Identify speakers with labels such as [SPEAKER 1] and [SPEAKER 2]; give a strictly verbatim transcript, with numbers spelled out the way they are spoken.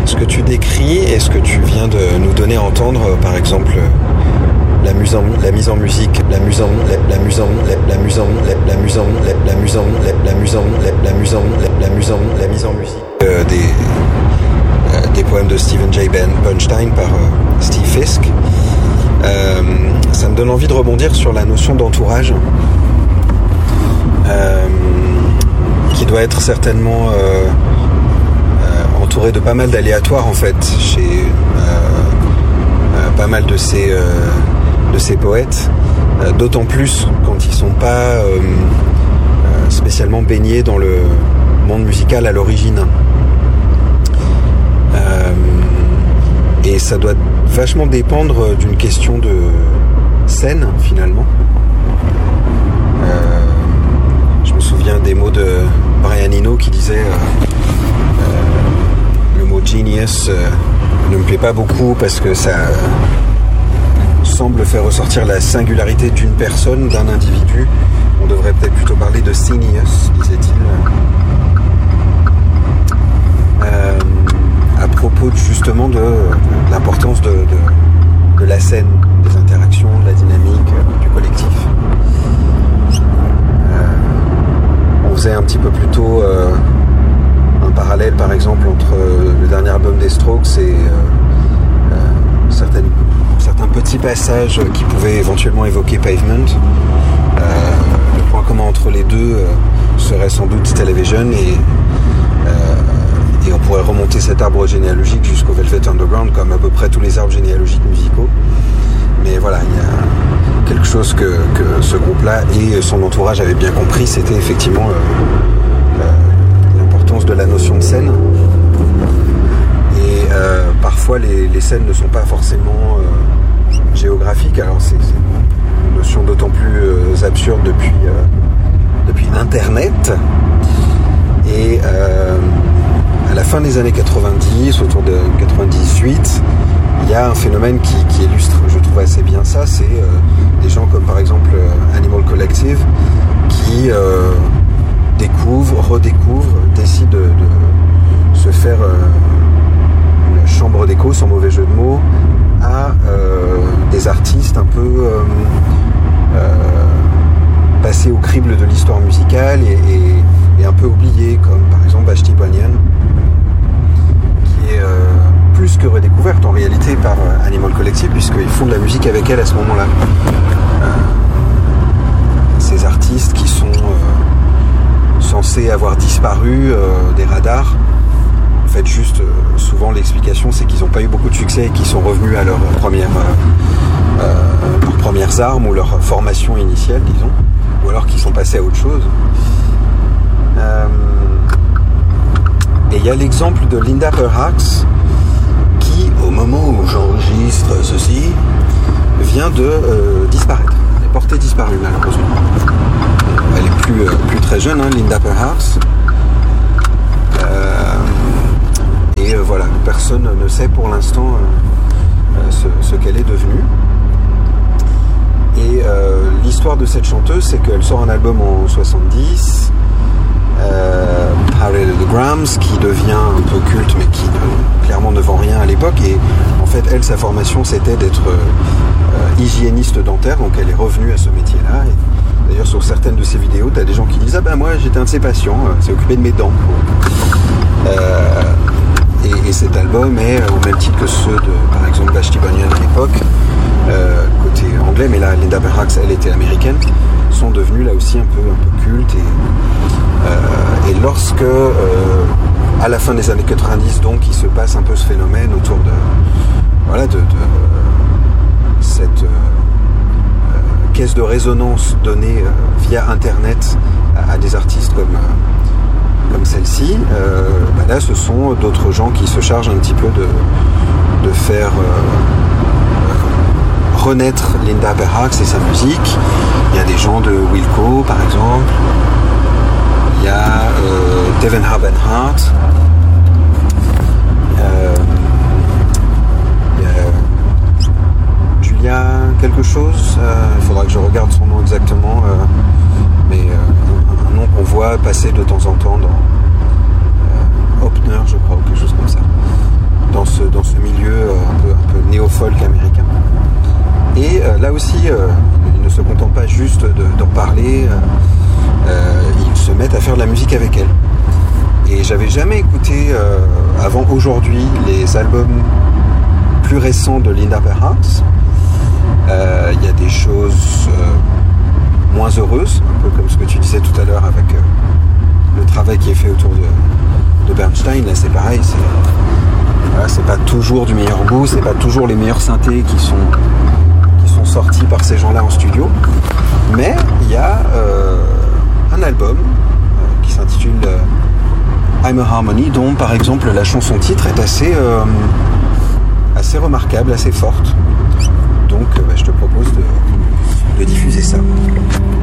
[SPEAKER 1] ce que tu décris et ce que tu viens de nous donner à entendre, par exemple la mise en, la mise en musique, la mise en, la, la mise en, la, la mise en, la, la mise en, la, la mise en, la, la mise en, la, la mise en, la, la mise en, la mise en musique euh, des euh, des poèmes de Stephen J. Bernstein par euh, Steve Fisk. Euh, ça me donne envie de rebondir sur la notion d'entourage, euh, qui doit être certainement euh, euh, entouré de pas mal d'aléatoires en fait chez euh, euh, pas mal de ces euh, de ces poètes, euh, d'autant plus quand ils sont pas euh, euh, spécialement baignés dans le monde musical à l'origine. Euh, et ça doit vachement dépendre d'une question de scène finalement. Euh, je me souviens des mots de Brian Eno qui disait euh, euh, le mot genius euh, ne me plaît pas beaucoup parce que ça euh, semble faire ressortir la singularité d'une personne, d'un individu. On devrait peut-être plutôt parler de Senius, disait-il. Euh, à propos justement de, de l'importance de, de, de la scène, des interactions, de la dynamique, euh, du collectif. Euh, on faisait un petit peu plus tôt euh, un parallèle par exemple entre euh, le dernier album des Strokes et euh, euh, certaines, certains petits passages qui pouvaient éventuellement évoquer Pavement. Euh, le point commun entre les deux euh, serait sans doute Television et euh, Et on pourrait remonter cet arbre généalogique jusqu'au Velvet Underground, comme à peu près tous les arbres généalogiques musicaux. Mais voilà, il y a quelque chose que, que ce groupe-là et son entourage avaient bien compris, c'était effectivement euh, euh, l'importance de la notion de scène. Et euh, parfois, les, les scènes ne sont pas forcément euh, géographiques. Alors, c'est, c'est une notion d'autant plus euh, absurde depuis, euh, depuis Internet. Et... Euh, à la fin des années quatre-vingt-dix, autour de quatre-vingt-dix-huit, il y a un phénomène qui, qui illustre, je trouve assez bien ça, c'est euh, des gens comme par exemple euh, Animal Collective qui euh, découvrent, redécouvrent, décident de, de se faire euh, une chambre d'écho, sans mauvais jeu de mots, à euh, des artistes un peu euh, euh, passés au crible de l'histoire musicale et, et, et un peu oubliés, comme par exemple Vashti Bunyan, Euh, plus que redécouverte en réalité par euh, Animal Collective, puisqu'ils font de la musique avec elle à ce moment-là. Euh, ces artistes qui sont euh, censés avoir disparu euh, des radars, en fait juste euh, souvent l'explication c'est qu'ils n'ont pas eu beaucoup de succès et qu'ils sont revenus à leurs premières, euh, euh, leurs premières armes ou leur formation initiale, disons, ou alors qu'ils sont passés à autre chose. Euh, Et il y a l'exemple de Linda Perhacs qui, au moment où j'enregistre ceci, vient de euh, disparaître. Elle est portée disparue, malheureusement. Elle est plus, euh, plus très jeune, hein, Linda Perhacs. Euh, et euh, voilà, personne ne sait pour l'instant euh, ce, ce qu'elle est devenue. Et euh, l'histoire de cette chanteuse, c'est qu'elle sort un album en soixante-dix, Euh, Harriet and the Grams, qui devient un peu culte mais qui ne, clairement ne vend rien à l'époque. Et en fait elle, sa formation c'était d'être euh, hygiéniste dentaire, donc elle est revenue à ce métier là. Et d'ailleurs sur certaines de ses vidéos t'as des gens qui disent ah ben moi j'étais un de ses patients, euh, c'est occupé de mes dents. euh, et, et cet album est au même titre que ceux de par exemple Vashti Bunyan à l'époque, euh, côté anglais, mais là Linda Perhacs elle était américaine, sont devenus là aussi un peu, un peu cultes. Et Euh, et lorsque, euh, à la fin des années quatre-vingt-dix, donc, il se passe un peu ce phénomène autour de, voilà, de, de cette euh, euh, caisse de résonance donnée euh, via Internet à, à des artistes comme, euh, comme celle-ci, euh, bah là, ce sont d'autres gens qui se chargent un petit peu de, de faire euh, renaître Linda Perhacs et sa musique. Il y a des gens de Wilco, par exemple. Il y a euh, Devin Harbenhart, euh, il y a Julia quelque chose, euh, il faudra que je regarde son nom exactement, euh, mais euh, un nom qu'on voit passer de temps en temps dans euh, Hopner, je crois, ou quelque chose comme ça. aussi, euh, ils ne se contentent pas juste de, d'en parler, euh, ils se mettent à faire de la musique avec elle. Et j'avais jamais écouté euh, avant aujourd'hui les albums plus récents de Linda Perhaps. Il euh, y a des choses euh, moins heureuses, un peu comme ce que tu disais tout à l'heure avec euh, le travail qui est fait autour de, de Bernstein. Là c'est pareil, c'est, voilà, c'est pas toujours du meilleur goût, c'est pas toujours les meilleurs synthés qui sont, qui sont sortis par ces gens-là en studio. Mais il y a euh, un album euh, qui s'intitule euh, I'm a Harmony, dont par exemple la chanson titre est assez, euh, assez remarquable, assez forte. Donc euh, bah, je te propose de, de diffuser ça.